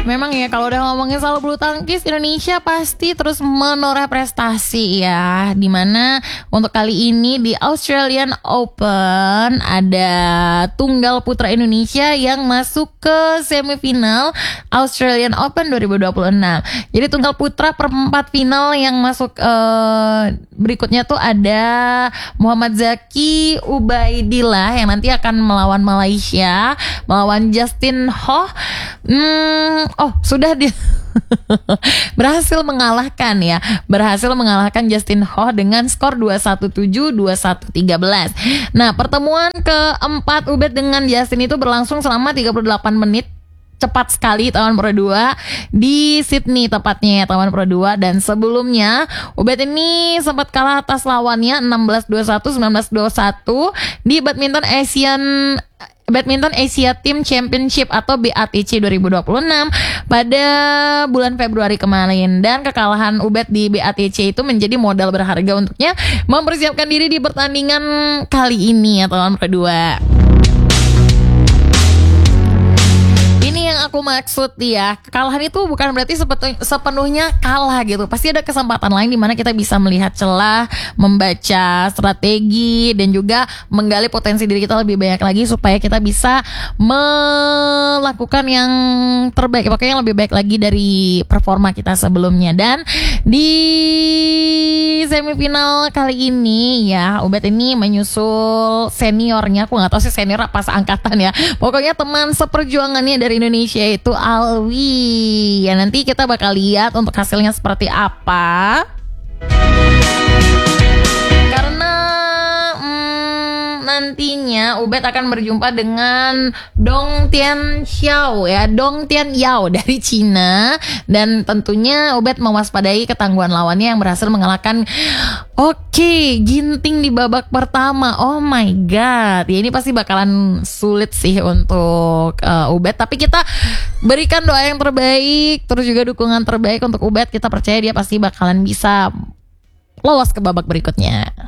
Memang ya kalau udah ngomongin soal bulu tangkis Indonesia pasti terus menoreh prestasi ya. Dimana untuk kali ini di Australian Open ada tunggal putra Indonesia yang masuk ke semifinal Australian Open 2026. Jadi tunggal putra perempat final yang masuk berikutnya tuh ada Muhammad Zaki Ubaidillah yang nanti akan melawan Malaysia, melawan Justin Ho. Sudah berhasil mengalahkan Justin Ho dengan skor 2-1-7, 2-1-13. Nah, pertemuan keempat Ubed dengan Justin itu berlangsung selama 38 menit. Cepat sekali tahun Pro 2 di Sydney tepatnya ya, tahun Pro 2. Dan sebelumnya Ubed ini sempat kalah atas lawannya 16-21, 19-21 di Badminton Asia Team Championship atau BATC 2026 pada bulan Februari kemarin. Dan kekalahan Ubed di BATC itu menjadi modal berharga untuknya mempersiapkan diri di pertandingan kali ini ya, tahun kedua. Ini yang aku maksud ya, kekalahan itu bukan berarti sepenuhnya kalah gitu. Pasti ada kesempatan lain di mana kita bisa melihat celah, membaca strategi, dan juga menggali potensi diri kita lebih banyak lagi supaya kita bisa melakukan yang terbaik, pokoknya yang lebih baik lagi dari performa kita sebelumnya. Dan di semifinal kali ini ya, Ubed ini menyusul seniornya, aku nggak tahu sih senior apa seangkatan ya, pokoknya teman seperjuangannya dari Indonesia itu Alwi. Ya nanti kita bakal lihat untuk hasilnya seperti apa. Karena nantinya Ubed akan berjumpa dengan Dong Tian Yao dari Cina. Dan tentunya Ubed mewaspadai ketangguhan lawannya yang berhasil mengalahkan Ginting di babak pertama. Oh my god, ya ini pasti bakalan sulit sih untuk Ubed. Tapi kita berikan doa yang terbaik, terus juga dukungan terbaik untuk Ubed. Kita percaya dia pasti bakalan bisa lolos ke babak berikutnya.